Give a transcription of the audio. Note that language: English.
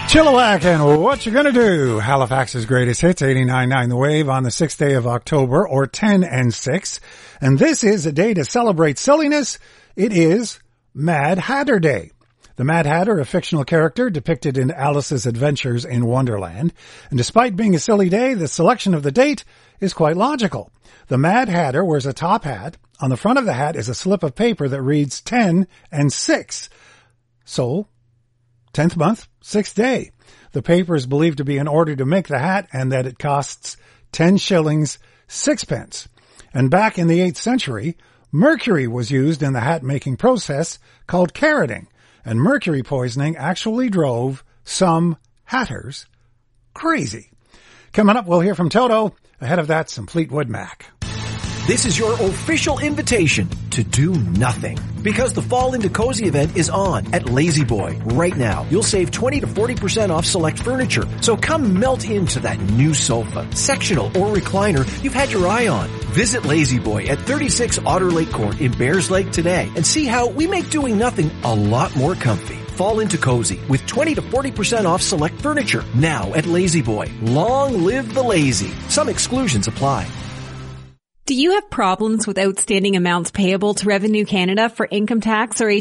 Chilliwack and What You Gonna Do? Halifax's greatest hits, 89.9 The Wave on the 6th day of October, or 10 and 6. And this is a day to celebrate silliness. It is Mad Hatter Day. The Mad Hatter, a fictional character depicted in Alice's Adventures in Wonderland. And despite being a silly day, the selection of the date is quite logical. The Mad Hatter wears a top hat. On the front of the hat is a slip of paper that reads 10 and 6. So, 10th month, 6th day. The paper is believed to be in order to make the hat and that it costs 10 shillings, 6 pence. And back in the 8th century, mercury was used in the hat-making process called carroting. And mercury poisoning actually drove some hatters crazy. Coming up, we'll hear from Toto. Ahead of that, some Fleetwood Mac. This is your official invitation to do nothing. Because the Fall into Cozy event is on at Lazy Boy right now. You'll save 20 to 40% off select furniture. So come melt into that new sofa, sectional or recliner you've had your eye on. Visit Lazy Boy at 36 Otter Lake Court in Bears Lake today and see how we make doing nothing a lot more comfy. Fall into Cozy with 20 to 40% off select furniture now at Lazy Boy. Long live the lazy. Some exclusions apply. Do you have problems with outstanding amounts payable to Revenue Canada for income tax or